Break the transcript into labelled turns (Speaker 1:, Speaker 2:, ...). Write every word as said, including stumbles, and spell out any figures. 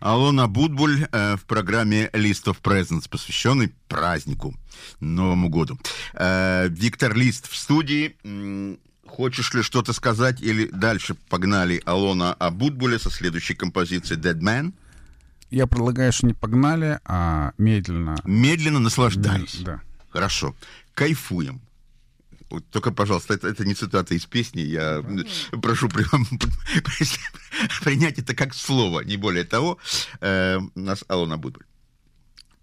Speaker 1: Алона Абутбуль э, в программе List of Presents, посвященной празднику, Новому году. Э, Виктор Лист в студии. Хочешь ли что-то сказать или дальше погнали Алона Абутбуля со следующей композицией Dead Man?
Speaker 2: Я предлагаю, что не погнали, а медленно.
Speaker 1: Медленно наслаждались.
Speaker 2: Да.
Speaker 1: Хорошо. Кайфуем. Вот только, пожалуйста, это, это не цитата из песни. Я да. прошу при, принять это как слово, не более того. Э, у нас Алона Абутбуль.